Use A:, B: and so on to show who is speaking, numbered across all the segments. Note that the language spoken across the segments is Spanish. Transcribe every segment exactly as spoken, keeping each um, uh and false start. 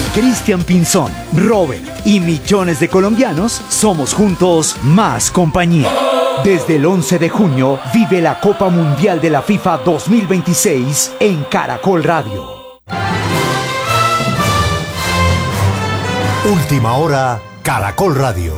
A: Cristian Pinzón, Robert y millones de colombianos somos juntos más compañía. Desde el once de junio vive la Copa Mundial de la FIFA dos mil veintiséis en Caracol Radio.
B: Última hora, Caracol Radio.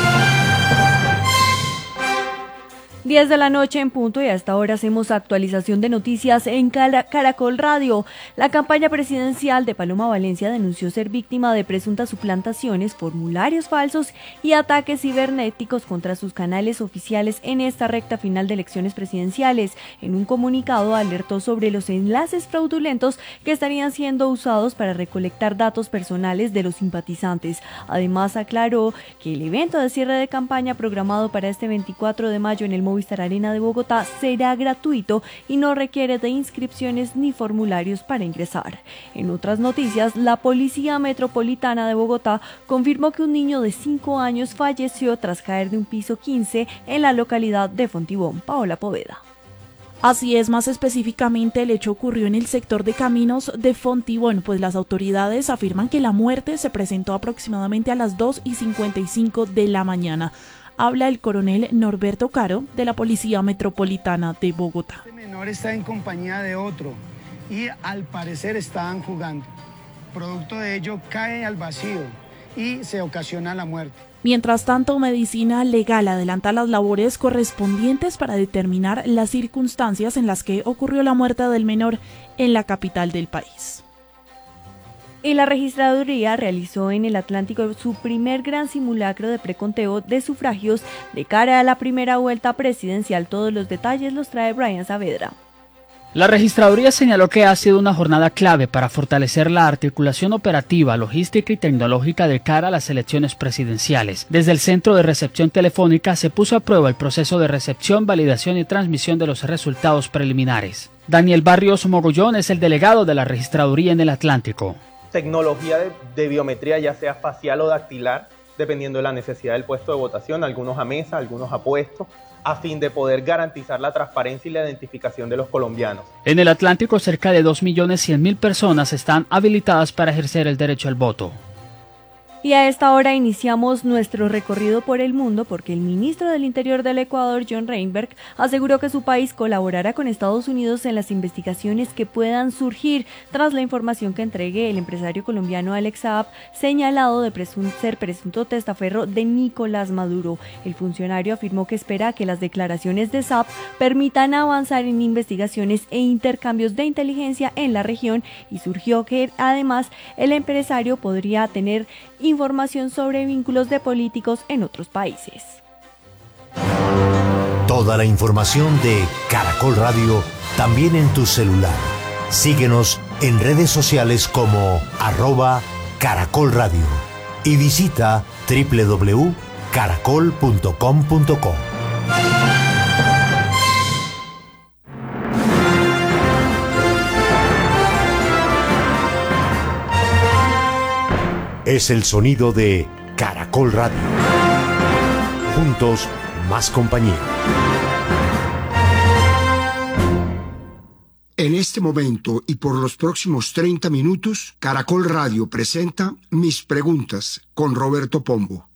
C: diez de la noche en punto y a esta hora hacemos actualización de noticias en Caracol Radio. La campaña presidencial de Paloma Valencia denunció ser víctima de presuntas suplantaciones, formularios falsos y ataques cibernéticos contra sus canales oficiales en esta recta final de elecciones presidenciales. En un comunicado alertó sobre los enlaces fraudulentos que estarían siendo usados para recolectar datos personales de los simpatizantes. Además aclaró que el evento de cierre de campaña programado para este veinticuatro de mayo en el Movistar Arena de Bogotá será gratuito y no requiere de inscripciones ni formularios para ingresar. En otras noticias, la Policía Metropolitana de Bogotá confirmó que un niño de cinco años falleció tras caer de un piso quince en la localidad de Fontibón. Paola Poveda.
D: Así es, más específicamente el hecho ocurrió en el sector de Caminos de Fontibón, pues las autoridades afirman que la muerte se presentó aproximadamente a las dos y cincuenta y cinco de la mañana. Habla el coronel Norberto Caro de la Policía Metropolitana de Bogotá.
E: Este menor está en compañía de otro y al parecer estaban jugando. Producto de ello cae al vacío y se ocasiona la muerte.
D: Mientras tanto, Medicina Legal adelanta las labores correspondientes para determinar las circunstancias en las que ocurrió la muerte del menor en la capital del país.
C: Y la registraduría realizó en el Atlántico su primer gran simulacro de preconteo de sufragios de cara a la primera vuelta presidencial. Todos los detalles los trae Brian Saavedra.
F: La registraduría señaló que ha sido una jornada clave para fortalecer la articulación operativa, logística y tecnológica de cara a las elecciones presidenciales. Desde el Centro de Recepción Telefónica se puso a prueba el proceso de recepción, validación y transmisión de los resultados preliminares. Daniel Barrios Mogollón es el delegado de la registraduría en el Atlántico.
G: Tecnología de, de biometría, ya sea facial o dactilar, dependiendo de la necesidad del puesto de votación, algunos a mesa, algunos a puesto, a fin de poder garantizar la transparencia y la identificación de los colombianos.
F: En el Atlántico, cerca de dos millones cien mil personas están habilitadas para ejercer el derecho al voto.
C: Y a esta hora iniciamos nuestro recorrido por el mundo porque el ministro del Interior del Ecuador, John Reinberg, aseguró que su país colaborará con Estados Unidos en las investigaciones que puedan surgir tras la información que entregue el empresario colombiano Alex Saab, señalado de presun- ser presunto testaferro de Nicolás Maduro. El funcionario afirmó que espera que las declaraciones de Saab permitan avanzar en investigaciones e intercambios de inteligencia en la región y surgió que además el empresario podría tener información sobre vínculos de políticos en otros países.
B: Toda la información de Caracol Radio también en tu celular. Síguenos en redes sociales como arroba Caracol Radio y visita doble u doble u doble u punto caracol punto com punto co. Es el sonido de Caracol Radio. Juntos, más compañía.
H: En este momento y por los próximos treinta minutos, Caracol Radio presenta Mis Preguntas con Roberto Pombo.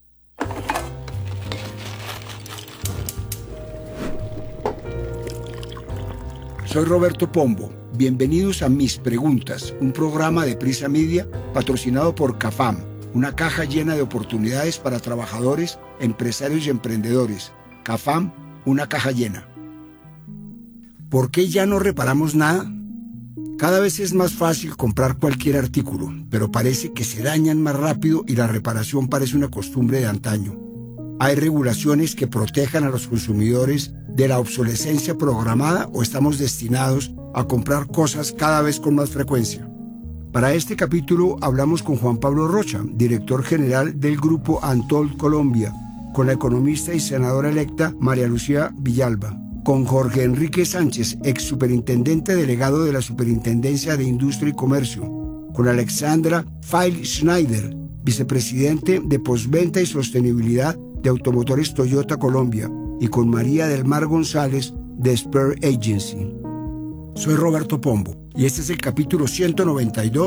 H: Soy Roberto Pombo. Bienvenidos a Mis Preguntas, un programa de Prisa Media patrocinado por CAFAM, una caja llena de oportunidades para trabajadores, empresarios y emprendedores. CAFAM, una caja llena. ¿Por qué ya no reparamos nada? Cada vez es más fácil comprar cualquier artículo, pero parece que se dañan más rápido y la reparación parece una costumbre de antaño. ¿Hay regulaciones que protejan a los consumidores de la obsolescencia programada o estamos destinados a comprar cosas cada vez con más frecuencia? Para este capítulo hablamos con Juan Pablo Rocha, director general del grupo Antold Colombia, con la economista y senadora electa María Lucía Villalba, con Jorge Enrique Sánchez, ex superintendente delegado de la Superintendencia de Industria y Comercio, con Alexandra Feil Schneider, vicepresidente de Postventa y Sostenibilidad de Automotores Toyota Colombia, y con María del Mar González de Spur Agency. Soy Roberto Pombo y este es el capítulo ciento noventa y dos